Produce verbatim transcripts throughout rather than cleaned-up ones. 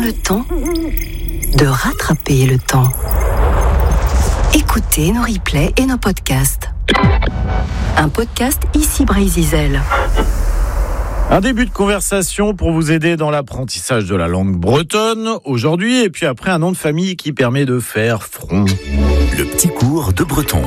le temps de rattraper le temps. Écoutez nos replays et nos podcasts. Un podcast ici Brésil. Un début de conversation pour vous aider dans l'apprentissage de la langue bretonne aujourd'hui, et puis après un nom de famille qui permet de faire front. Le petit cours de breton.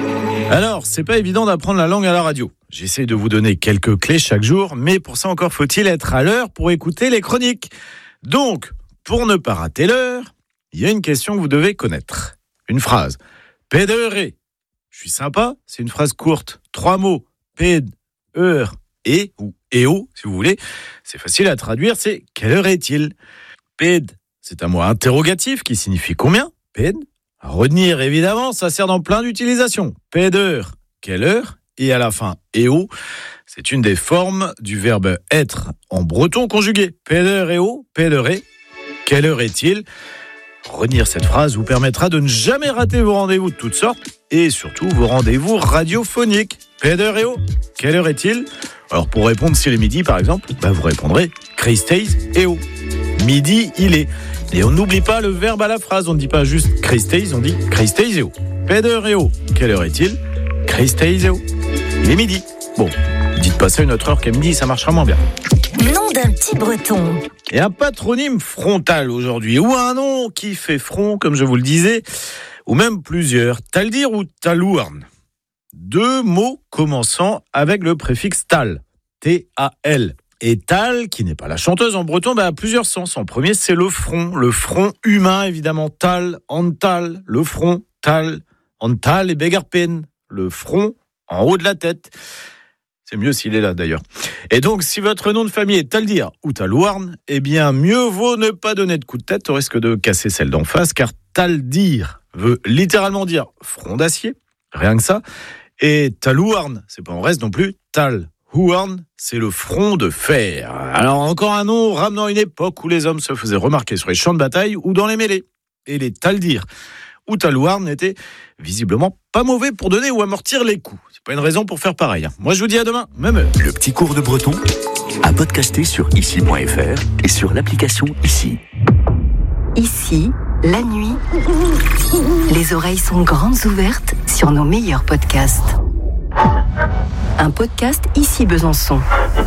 Alors, c'est pas évident d'apprendre la langue à la radio. J'essaie de vous donner quelques clés chaque jour, mais pour ça encore faut-il être à l'heure pour écouter les chroniques. Donc, pour ne pas rater l'heure, il y a une question que vous devez connaître. Une phrase. Pédéré. Je suis sympa, c'est une phrase courte. Trois mots. Péd, heure, et ou eo, si vous voulez. C'est facile à traduire, c'est quelle heure est-il? Péd, c'est un mot interrogatif qui signifie combien? Péd. À retenir, évidemment, ça sert dans plein d'utilisations. Pédeur, quelle heure? Et à la fin, eo, c'est une des formes du verbe être en breton conjugué. Pédeur, eo, pédéré. Quelle heure est-il? Retenir cette phrase vous permettra de ne jamais rater vos rendez-vous de toutes sortes et surtout vos rendez-vous radiophoniques. Pédeur, eo, quelle heure est-il? Alors pour répondre s'il est midi par exemple, bah vous répondrez Christeis eo. Midi il est. Et on n'oublie pas le verbe à la phrase, on ne dit pas juste Christeis, on dit Christeis eo. Pédeur, eo, quelle heure est-il? Christeis eo. Il est midi. Bon, dites pas ça une autre heure qu'à midi, ça marchera moins bien. Nom d'un petit breton. Et un patronyme frontal aujourd'hui, ou un nom qui fait front, comme je vous le disais, ou même plusieurs. Taldir ou Talouarn. Deux mots commençant avec le préfixe tal, T A L. Et tal, qui n'est pas la chanteuse en breton, bah, a plusieurs sens. En premier, c'est le front, le front humain, évidemment. Tal, antal, le front, tal, antal et begarpen, le front en haut de la tête. C'est mieux s'il est là, d'ailleurs. Et donc, si votre nom de famille est Taldir ou Talouarn, eh bien, mieux vaut ne pas donner de coup de tête au risque de casser celle d'en face, car Taldir veut littéralement dire front d'acier, rien que ça. Et Talouarn, c'est pas en reste non plus, Tal. Huarn, c'est le front de fer. Alors encore un nom ramenant une époque où les hommes se faisaient remarquer sur les champs de bataille ou dans les mêlées. Et les Taldir ou Talouarn étaient visiblement pas mauvais pour donner ou amortir les coups. C'est pas une raison pour faire pareil. Moi je vous dis à demain, même heure. Le petit cours de breton à podcaster sur ici point f r et sur l'application Ici. Ici, la nuit, les oreilles sont grandes ouvertes sur nos meilleurs podcasts. Un podcast Ici Besançon.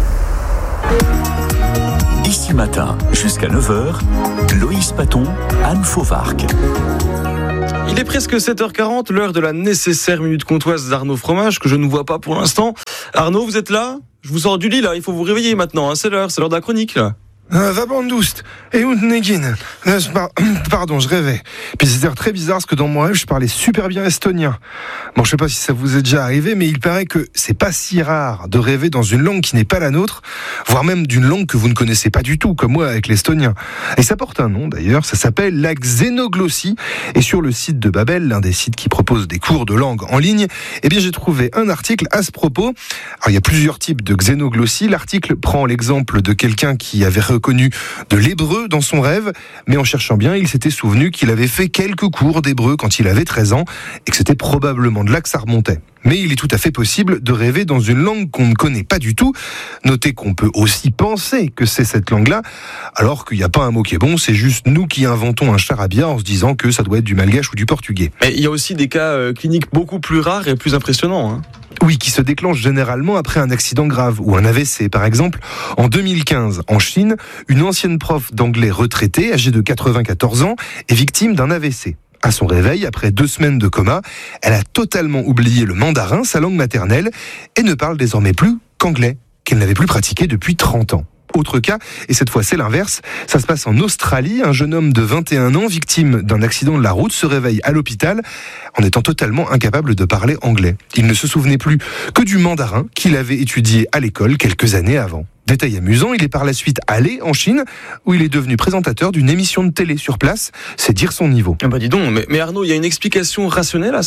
Ici matin, jusqu'à neuf heures, Loïs Paton, Anne Fauvarc. Il est presque sept heures quarante, l'heure de la nécessaire minute comtoise d'Arnaud Fromage, que je ne vois pas pour l'instant. Arnaud, vous êtes là? Je vous sors du lit, là. Il faut vous réveiller maintenant, hein. C'est l'heure, c'est l'heure de la chronique, là. Euh, va bandoust, et Negin. Pardon, je rêvais. Puis c'était très bizarre parce que dans mon rêve, je parlais super bien estonien. Bon, je sais pas si ça vous est déjà arrivé, mais il paraît que c'est pas si rare de rêver dans une langue qui n'est pas la nôtre, voire même d'une langue que vous ne connaissez pas du tout, comme moi avec l'estonien. Et ça porte un nom d'ailleurs, ça s'appelle la xénoglossie. Et sur le site de Babel, l'un des sites qui propose des cours de langue en ligne, eh bien j'ai trouvé un article à ce propos. Alors il y a plusieurs types de xénoglossie. L'article prend l'exemple de quelqu'un qui avait connu de l'hébreu dans son rêve, mais en cherchant bien, il s'était souvenu qu'il avait fait quelques cours d'hébreu quand il avait treize ans, et que c'était probablement de là que ça remontait. Mais il est tout à fait possible de rêver dans une langue qu'on ne connaît pas du tout. Notez qu'on peut aussi penser que c'est cette langue-là, alors qu'il n'y a pas un mot qui est bon, c'est juste nous qui inventons un charabia en se disant que ça doit être du malgache ou du portugais. Mais il y a aussi des cas euh, cliniques beaucoup plus rares et plus impressionnants, hein. Oui, qui se déclenchent généralement après un accident grave ou un A V C. Par exemple, en deux mille quinze, en Chine, une ancienne prof d'anglais retraitée, âgée de quatre-vingt-quatorze ans, est victime d'un A V C. À son réveil, après deux semaines de coma, elle a totalement oublié le mandarin, sa langue maternelle, et ne parle désormais plus qu'anglais, qu'elle n'avait plus pratiqué depuis trente ans. Autre cas, et cette fois c'est l'inverse, ça se passe en Australie. Un jeune homme de vingt et un ans, victime d'un accident de la route, se réveille à l'hôpital en étant totalement incapable de parler anglais. Il ne se souvenait plus que du mandarin qu'il avait étudié à l'école quelques années avant. Détail amusant, il est par la suite allé en Chine, où il est devenu présentateur d'une émission de télé sur place. C'est dire son niveau. Ah bah dis donc, mais, mais Arnaud, il y a une explication rationnelle à ça ?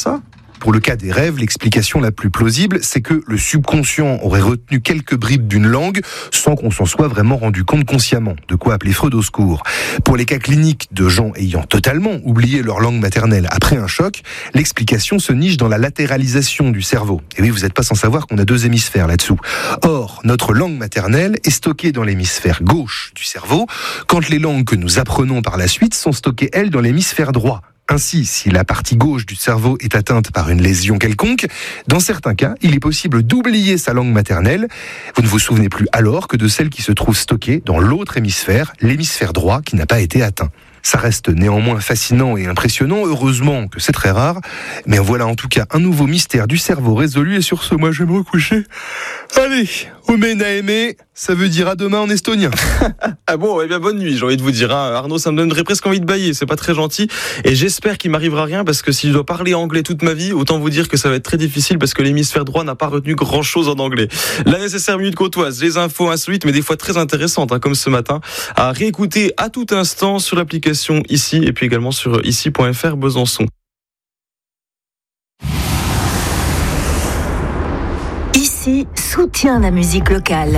Pour le cas des rêves, l'explication la plus plausible, c'est que le subconscient aurait retenu quelques bribes d'une langue sans qu'on s'en soit vraiment rendu compte consciemment. De quoi appeler Freud au secours. Pour les cas cliniques de gens ayant totalement oublié leur langue maternelle après un choc, l'explication se niche dans la latéralisation du cerveau. Et oui, vous n'êtes pas sans savoir qu'on a deux hémisphères là-dessous. Or, notre langue maternelle est stockée dans l'hémisphère gauche du cerveau, quand les langues que nous apprenons par la suite sont stockées, elles, dans l'hémisphère droit. Ainsi, si la partie gauche du cerveau est atteinte par une lésion quelconque, dans certains cas, il est possible d'oublier sa langue maternelle. Vous ne vous souvenez plus alors que de celle qui se trouve stockée dans l'autre hémisphère, l'hémisphère droit qui n'a pas été atteint. Ça reste néanmoins fascinant et impressionnant, heureusement que c'est très rare, mais voilà en tout cas un nouveau mystère du cerveau résolu, et sur ce, moi je vais me recoucher. Allez, Omenaeme, ça veut dire à demain en estonien. Ah bon, eh bien bonne nuit, j'ai envie de vous dire, hein. Arnaud, ça me donnerait presque envie de bâiller, c'est pas très gentil, et j'espère qu'il m'arrivera rien, parce que si je dois parler anglais toute ma vie, autant vous dire que ça va être très difficile, parce que l'hémisphère droit n'a pas retenu grand chose en anglais. La nécessaire minute côtoise, les infos insolites, mais des fois très intéressantes, hein, comme ce matin, à réécouter à tout instant sur l'application Ici, et puis également sur ici point f r Besançon. Ici soutient la musique locale.